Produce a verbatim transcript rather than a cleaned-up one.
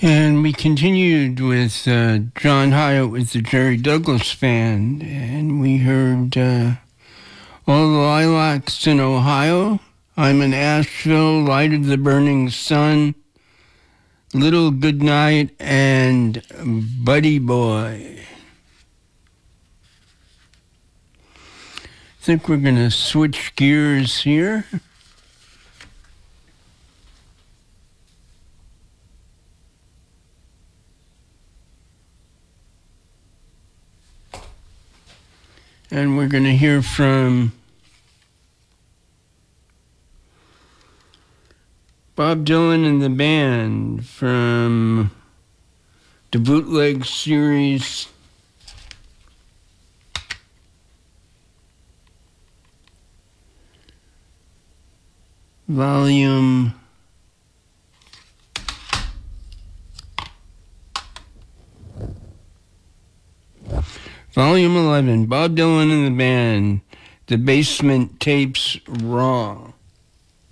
And we continued with uh, John Hiatt with the Jerry Douglas Band, and we heard uh, All the Lilacs in Ohio, I'm in Asheville, Light of the Burning Sun, Little Goodnight, and Buddy Boy. I think we're going to switch gears here. And we're going to hear from Bob Dylan and the band from the Bootleg series Volume Volume eleven, Bob Dylan and the Band, The Basement Tapes Raw.